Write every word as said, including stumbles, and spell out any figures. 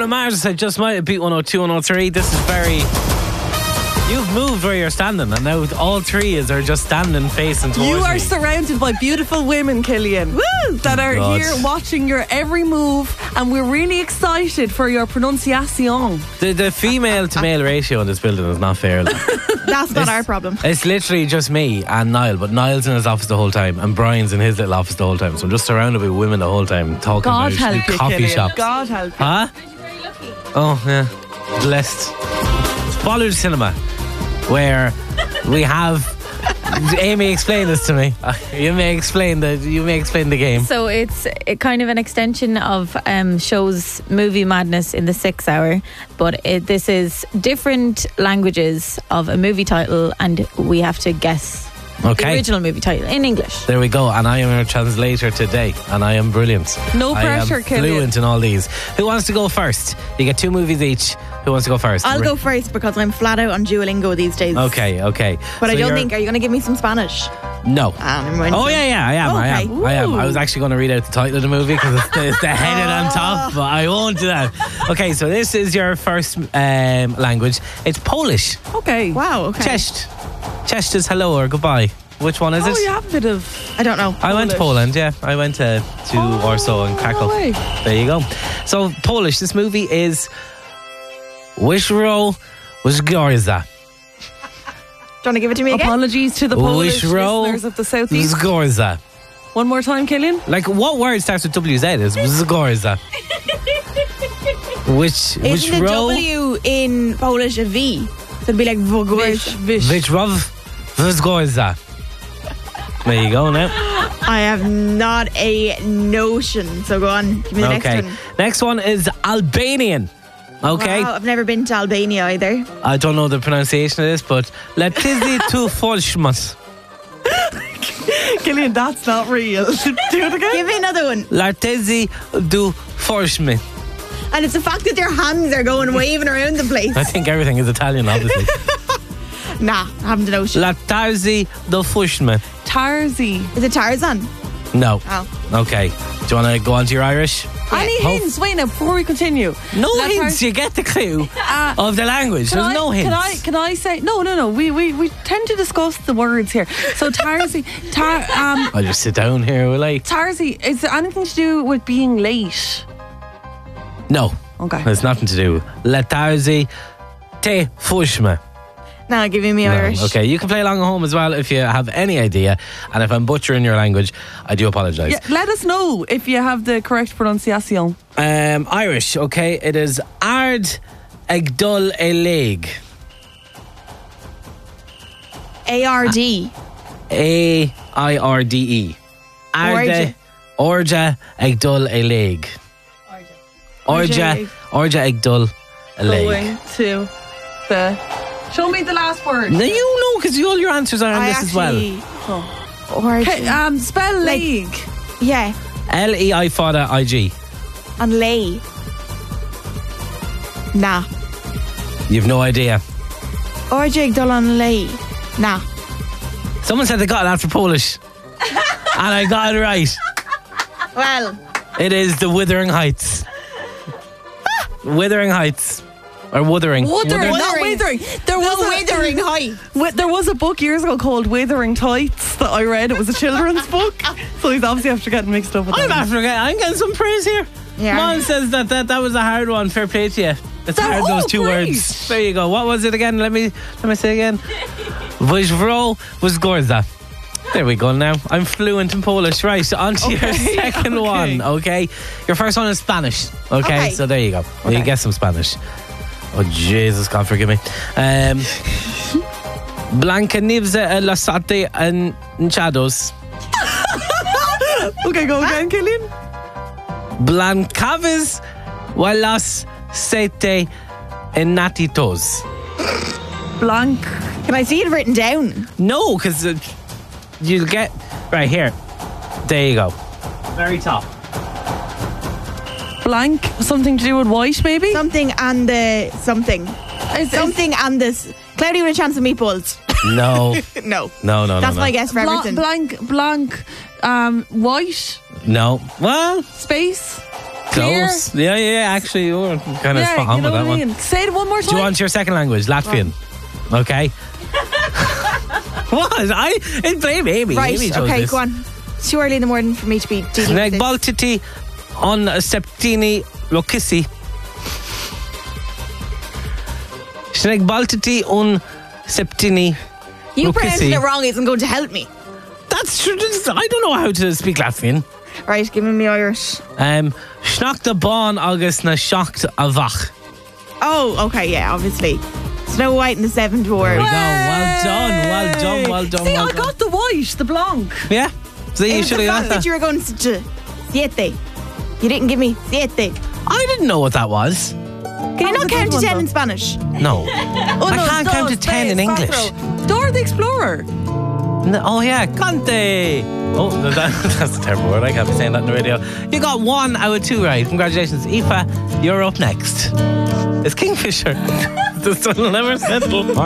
Bruno Mars said just might have beat one oh two, one oh three. This is very... You've moved where you're standing, and now all three is are just standing facing towards You are me. surrounded by beautiful women, Killian. Woo! That are God. here watching your every move, and we're really excited for your pronunciation. The, the female to male ratio in this building is not fair. Like. That's not It's- our problem. It's literally just me and Niall, but Niall's in his office the whole time, and Brian's in his little office the whole time. So I'm just surrounded by women the whole time, talking God about help new you, coffee Killian. shops. God help you. Huh? Oh, yeah. Blessed. Follow the cinema, where we have... Amy, explain this to me. You may explain the you may explain the game. So it's a kind of an extension of um, shows Movie Madness in the sixth hour, but it, this is different languages of a movie title, and we have to guess the Okay. original movie title in English. There we go. And I am your translator today, and I am brilliant. No I pressure, am Killian. fluent in all these. Who wants to go first? You get two movies each. Who wants to go first? I'll go first because I'm flat out on Duolingo these days. Okay, okay. But So I don't you're- think, are you going to give me some Spanish? No. Ah, never mind. Oh, yeah, yeah, I am, I am. Okay. I am. I was actually going to read out the title of the movie because it's, the- it's the headed on top, but I won't do that. Okay, so this is your first um, language. It's Polish. Okay. Wow, okay. Cześć. Cześć is hello or goodbye. Which one is Oh, it? you have a bit of... I don't know. I went to Polish. Poland, yeah. I went to, to Oh, Warsaw and Krakow. no way. There you go. So, Polish, this movie is Wishro Wishgorza. Do you want to give it to me again? Apologies to the Polish Wishro listeners of the Southeast. Wishgorza. One more time, Killian. Like, what word starts with W Z? Is Wishgorza. Which, which Isn't the row? W in Polish a V? So it'd be like Wogorza. Vish. Wichrov Wishgorza. There you go now. I have not a notion. So go on. Give me the Okay. next one. Next one is Albanian. Okay. Wow, I've never been to Albania either. I don't know the pronunciation of this, but Letizi tu Folshmas. Killian, that's not real. Do it again. Give me another one. Lartezi du Forshmi. And it's the fact that their hands are going waving around the place. I think everything is Italian, obviously. Nah, I haven't a notion. Lartazi du Fushmi. Tarzy. Is it Tarzan? No. Oh. Okay. Do you want to go on to your Irish? Any Hope- hints? Wait now, before we continue. No Let hints. her- You get the clue Uh, of the language. Can There's I, no hints. Can I, can I say no, no, no? We, we, we tend to discuss the words here. So Tarzy, tar, um, I'll just sit down here, will I? Tarzy. Is there anything to do with being late? No. Okay. There's nothing to do. Lartazi te Fushmi. Nah, giving me No. Irish. Okay, you can play along at home as well if you have any idea. And if I'm butchering your language, I do apologise. Yeah, let us know if you have the correct pronunciation. Um, Irish, okay, it is Ard Egdul Eleg. A R D. A I R D E. Arde Orja Egdul Eleg. Orja Orja Egdul Eleg. Going to the. Show me the last word. Now you know because all your answers are on I this as well. actually- Or Okay, um, spell Like- league. yeah, L E I Fada I G. and lay. Nah. You've no idea. Or jig Dolan lay. Nah. Someone said they got it after Polish. And I got it right. Well, It is the Withering Heights. Withering Heights. Or Wuthering. Wuthering, Wuthering. not withering. There was no a, withering height. Wi- There was a book years ago called Withering Tights that I read. It was a children's book. So he's obviously after getting mixed up with I'm that. after getting, I'm getting some praise here. Yeah. Mom says that, that that was a hard one. Fair play to you. It's That- hard, those oh, two great. words. There you go. What was it again? Let me let me say again. Wojwro was Gorza. There we go now. I'm fluent in Polish. Right, on to your Okay, second okay. one, okay? Your first one is Spanish, okay? Okay. So there you go. Well, you Okay. get some Spanish. Oh, Jesus, God forgive me. Um, Blanca Nieves e la Sate and Chados. Okay, go again, Killian. Blancaves Walas Sete Enatitos. Blank. Can I see it written down? No, because uh, you'll get. Right here. There you go. Very top. Blank. Something to do with white, maybe? Something and the something. Is- is- Something and this. Cloudy with a chance of meatballs. No. No. No, no, That's no. my no. guess for Bla- everything. blank, blank, um, white, No. Well, space. Close. Yeah, yeah, actually, you were kind of Yeah, spot on you know with that what I one. mean? Say it one more time. Do you want your second language? Latvian. Okay. What? I didn't blame Amy. Right, Amy chose okay, this. go on. It's too early in the morning for me to be dealing with Sneg this. baltiti on septini lokisi. Sneg baltiti on septini You lokisi. pronouncing it wrong isn't going to help me. That's true. I don't know how to speak Latvian. Right, give me me Irish. Um, Schnacht the bon agus na shocked avach. Oh, okay, yeah, obviously. Snow White and the Seven There we Dwarfs. go. Well done. Well done. Well done. See, well I done. got the white, the blanc. Yeah. See, It you was should the have fact got that that. you were going to siete. You didn't give me siete. I didn't know what that was. Can you was not a count good to one, ten though. in Spanish? No. Oh, I no, can't count to dos, ten in tres, English. cuatro. Dora the Explorer. No, oh yeah, Conte. Oh, that, that's a terrible word. I can't be saying that on the radio. You got one out of two right. Congratulations, Aoife. You're up next. It's Kingfisher. The sun will never settle.